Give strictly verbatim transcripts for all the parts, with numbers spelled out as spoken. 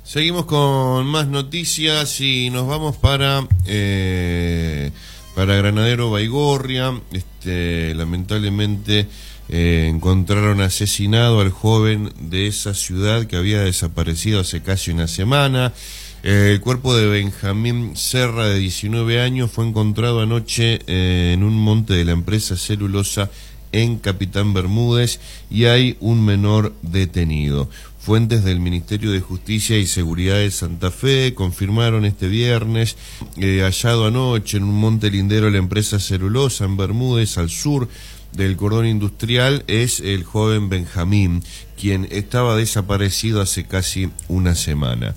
Seguimos con más noticias y nos vamos para eh, para Granadero Baigorria. Este, lamentablemente eh, encontraron asesinado al joven de esa ciudad que había desaparecido hace casi una semana. Eh, el cuerpo de Benjamín Serra, de diecinueve años, fue encontrado anoche eh, en un monte de la empresa Celulosa en Capitán Bermúdez, y hay un menor detenido. Fuentes del Ministerio de Justicia y Seguridad de Santa Fe confirmaron este viernes eh, hallado anoche en un monte lindero de la empresa Celulosa en Bermúdez, al sur del cordón industrial, es el joven Benjamín, quien estaba desaparecido hace casi una semana.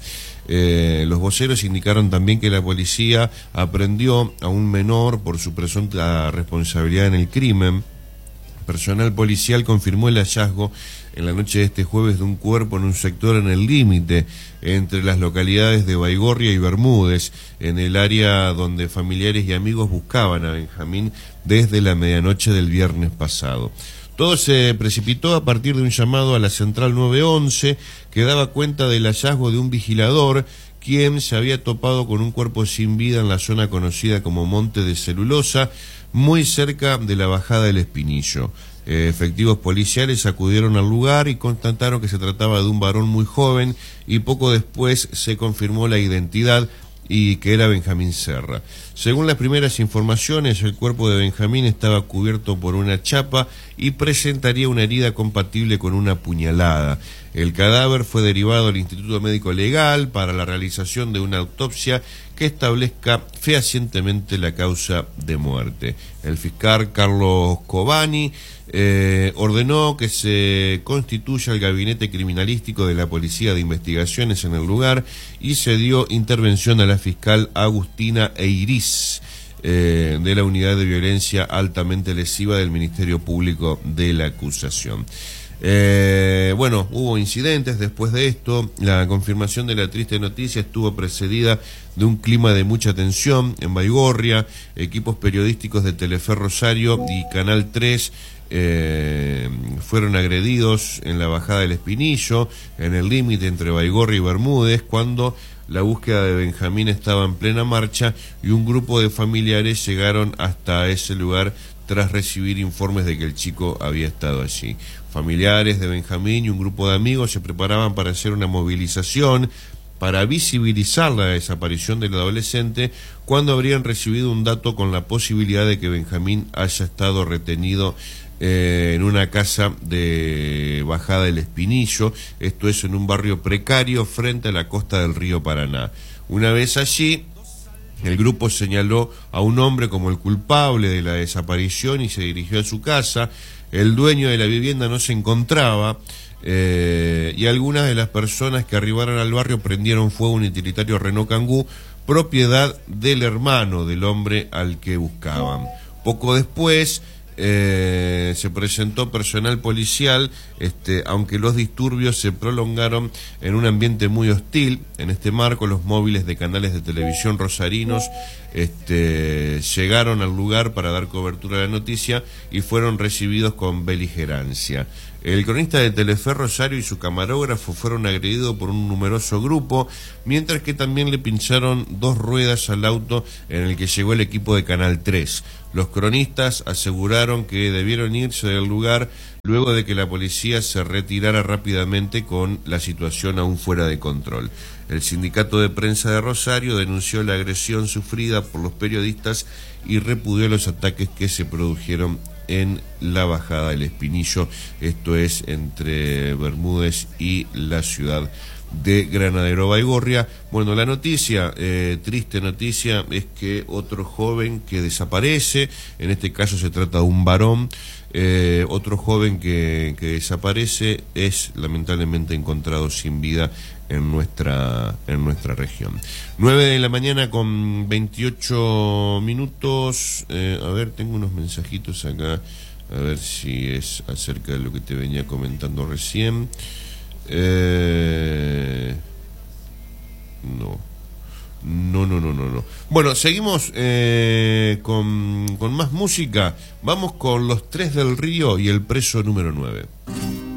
Eh, los voceros indicaron también que la policía aprehendió a un menor por su presunta responsabilidad en el crimen. Personal policial confirmó el hallazgo en la noche de este jueves de un cuerpo en un sector en el límite entre las localidades de Baigorria y Bermúdez, en el área donde familiares y amigos buscaban a Benjamín desde la medianoche del viernes pasado. Todo se precipitó a partir de un llamado a la central nueve once que daba cuenta del hallazgo de un vigilador, quien se había topado con un cuerpo sin vida en la zona conocida como Monte de Celulosa, muy cerca de la bajada del Espinillo. Eh, efectivos policiales acudieron al lugar y constataron que se trataba de un varón muy joven, y poco después se confirmó la identidad y que era Benjamín Serra. Según las primeras informaciones, el cuerpo de Benjamín estaba cubierto por una chapa y presentaría una herida compatible con una puñalada. El cadáver fue derivado al Instituto Médico Legal para la realización de una autopsia que establezca fehacientemente la causa de muerte. El fiscal Carlos Cobani eh, ordenó que se constituya el gabinete criminalístico de la Policía de Investigaciones en el lugar, y se dio intervención a la fiscal Agustina Eiriz eh, de la Unidad de Violencia Altamente Lesiva del Ministerio Público de la acusación. Eh, bueno, hubo incidentes después de esto. La confirmación de la triste noticia estuvo precedida de un clima de mucha tensión en Baigorria. Equipos periodísticos de Telefe Rosario y Canal tres eh, fueron agredidos en la bajada del Espinillo, en el límite entre Baigorria y Bermúdez, cuando la búsqueda de Benjamín estaba en plena marcha, y un grupo de familiares llegaron hasta ese lugar tras recibir informes de que el chico había estado allí. Familiares de Benjamín y un grupo de amigos se preparaban para hacer una movilización para visibilizar la desaparición del adolescente, cuando habrían recibido un dato con la posibilidad de que Benjamín haya estado retenido eh, en una casa de bajada del Espinillo, esto es en un barrio precario frente a la costa del río Paraná. Una vez allí, el grupo señaló a un hombre como el culpable de la desaparición y se dirigió a su casa. El dueño de la vivienda no se encontraba eh, y algunas de las personas que arribaron al barrio prendieron fuego a un utilitario Renault Kangoo, propiedad del hermano del hombre al que buscaban. Poco después eh, se presentó personal policial, este, aunque los disturbios se prolongaron en un ambiente muy hostil. En este marco, los móviles de canales de televisión rosarinos este, llegaron al lugar para dar cobertura a la noticia y fueron recibidos con beligerancia. El cronista de Telefe Rosario y su camarógrafo fueron agredidos por un numeroso grupo, mientras que también le pincharon dos ruedas al auto en el que llegó el equipo de Canal tres. Los cronistas aseguraron que debieron irse del lugar luego de que la policía se retirara rápidamente con la situación aún fuera de control. El sindicato de prensa de Rosario denunció la agresión sufrida por los periodistas y repudió los ataques que se produjeron en la bajada del Espinillo, esto es entre Bermúdez y la ciudad de Granadero Baigorria. Bueno, la noticia, eh, triste noticia, es que otro joven que desaparece, en este caso se trata de un varón, eh, otro joven que, que desaparece es lamentablemente encontrado sin vida en nuestra, en nuestra región. nueve de la mañana con veintiocho minutos, eh, a ver, tengo unos mensajitos acá, a ver si es acerca de lo que te venía comentando recién. Eh, no, no, no, no, no, no. Bueno, seguimos eh, con, con más música. Vamos con Los Tres del Río y El Preso número nueve.